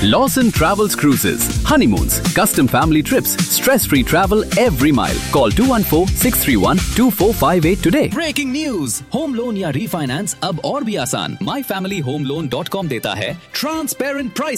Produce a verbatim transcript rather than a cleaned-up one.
Lawson Travels Cruises, honeymoons, custom family trips, stress-free travel every mile. Call two one four, six three one, two four five eight today. Breaking news, home loan या refinance अब और भी आसान। My family home loan dot com देता है transparent price